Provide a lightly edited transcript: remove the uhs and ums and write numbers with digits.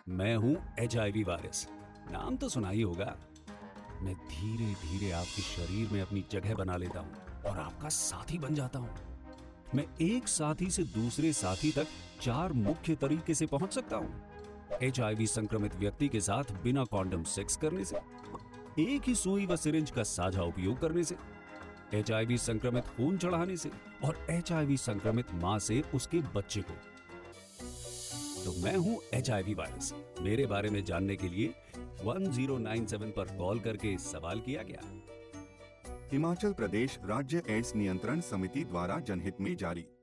मैं हूं HIV virus, नाम तो सुना ही होगा। मैं धीरे धीरे आपके शरीर में अपनी जगह बना लेता हूं और आपका साथी बन जाता हूं। मैं एक साथी से दूसरे साथी तक 4 मुख्य तरीके से पहुंच सकता हूं। HIV संक्रमित व्यक्ति के साथ बिना कॉन्डम सेक्स करने से, एक ही सुई व सिरिंज का साझा उपयोग करने से, HIV संक्रमित खून चढ़ाने से और HIV संक्रमित मां से उसके बच्चे को। तो मैं हूं HIV वायरस। मेरे बारे में जानने के लिए 1097 पर कॉल करके सवाल किया गया। हिमाचल प्रदेश राज्य एड्स नियंत्रण समिति द्वारा जनहित में जारी।